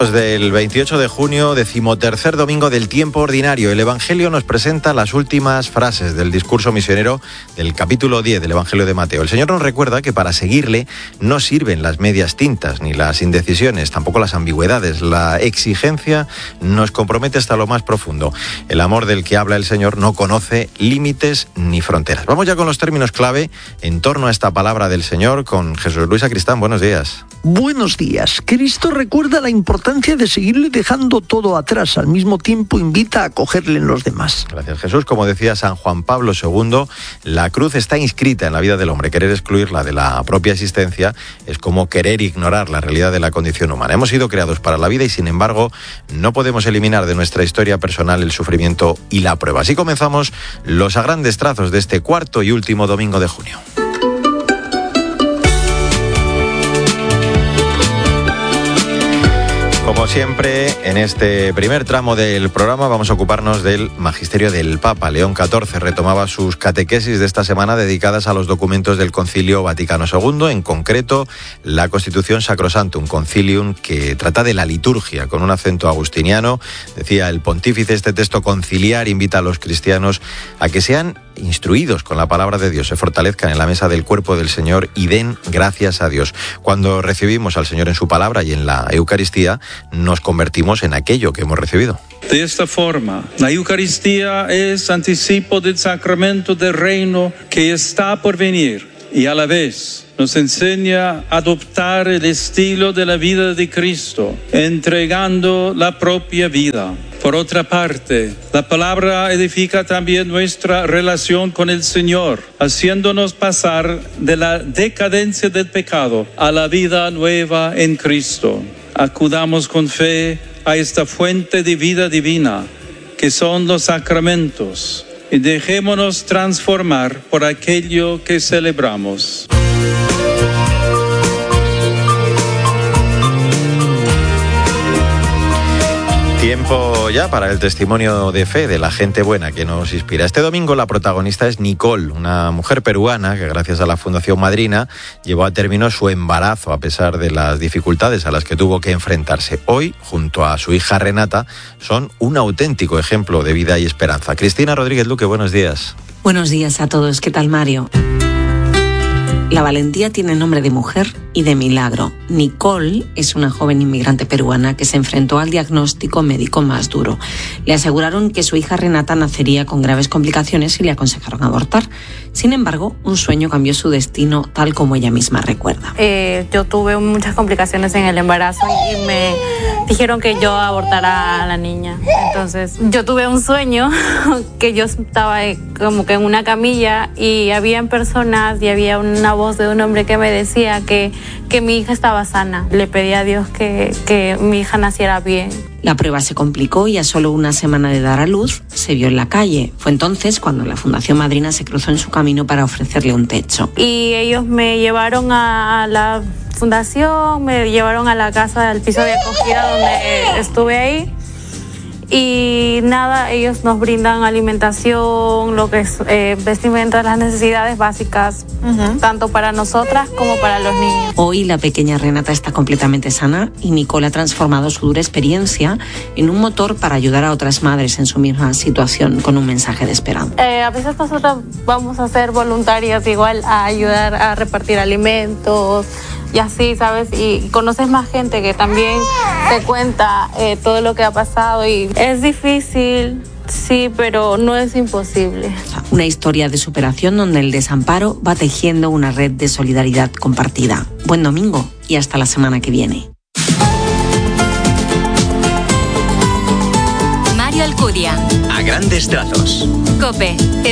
Del 28 de junio, 13º domingo del tiempo ordinario. El Evangelio nos presenta las últimas frases del discurso misionero del capítulo 10 del Evangelio de Mateo. El Señor nos recuerda que para seguirle no sirven las medias tintas, ni las indecisiones, tampoco las ambigüedades. La exigencia nos compromete hasta lo más profundo. El amor del que habla el Señor no conoce límites ni fronteras. Vamos ya con los términos clave en torno a esta palabra del Señor con Jesús Luis Sacristán. Buenos días. Buenos días. Cristo recuerda la importancia de seguirle dejando todo atrás. Al mismo tiempo invita a acogerle en los demás. Gracias, Jesús. Como decía San Juan Pablo II, la cruz está inscrita en la vida del hombre. Querer excluirla de la propia existencia es como querer ignorar la realidad de la condición humana. Hemos sido creados para la vida y, sin embargo, no podemos eliminar de nuestra historia personal el sufrimiento y la prueba. Así comenzamos los a grandes trazos de este cuarto y último domingo de junio. Como siempre, en este primer tramo del programa vamos a ocuparnos del magisterio del Papa. León XIV retomaba sus catequesis de esta semana dedicadas a los documentos del Concilio Vaticano II, en concreto la Constitución Sacrosanctum Concilium, que trata de la liturgia con un acento agustiniano. Decía el pontífice, este texto conciliar invita a los cristianos a que sean instruidos con la palabra de Dios, se fortalezcan en la mesa del cuerpo del Señor y den gracias a Dios. Cuando recibimos al Señor en su palabra y en la Eucaristía, nos convertimos en aquello que hemos recibido. De esta forma, la Eucaristía es anticipo del sacramento del reino que está por venir y a la vez nos enseña a adoptar el estilo de la vida de Cristo, entregando la propia vida. Por otra parte, la palabra edifica también nuestra relación con el Señor, haciéndonos pasar de la decadencia del pecado a la vida nueva en Cristo. Acudamos con fe a esta fuente de vida divina, que son los sacramentos, y dejémonos transformar por aquello que celebramos. Tiempo ya para el testimonio de fe de la gente buena que nos inspira. Este domingo la protagonista es Nicole, una mujer peruana que gracias a la Fundación Madrina llevó a término su embarazo a pesar de las dificultades a las que tuvo que enfrentarse. Hoy, junto a su hija Renata, son un auténtico ejemplo de vida y esperanza. Cristina Rodríguez Luque, buenos días. Buenos días a todos. ¿Qué tal, Mario? La valentía tiene nombre de mujer y de milagro. Nicole es una joven inmigrante peruana que se enfrentó al diagnóstico médico más duro. Le aseguraron que su hija Renata nacería con graves complicaciones y le aconsejaron abortar. Sin embargo, un sueño cambió su destino, tal como ella misma recuerda. Yo tuve muchas complicaciones en el embarazo y me dijeron que yo abortara a la niña. Entonces, yo tuve un sueño que yo estaba como que en una camilla y habían personas y había una voz de un hombre que me decía que mi hija estaba sana. Le pedí a Dios que mi hija naciera bien. La prueba se complicó y a solo una semana de dar a luz se vio en la calle. Fue entonces cuando la Fundación Madrina se cruzó en su camino para ofrecerle un techo. Y ellos me llevaron a la fundación, me llevaron a la casa del piso de acogida donde estuve ahí. Y nada, ellos nos brindan alimentación, lo que es vestimenta, las necesidades básicas, tanto para nosotras como para los niños. Hoy la pequeña Renata está completamente sana y Nicole ha transformado su dura experiencia en un motor para ayudar a otras madres en su misma situación con un mensaje de esperanza. A veces nosotros vamos a ser voluntarias igual a ayudar a repartir alimentos, y así, ¿sabes? Y conoces más gente que también te cuenta todo lo que ha pasado y es difícil, sí, pero no es imposible. Una historia de superación donde el desamparo va tejiendo una red de solidaridad compartida. Buen domingo y hasta la semana que viene. Mario Alcudia. A grandes trazos. COPE.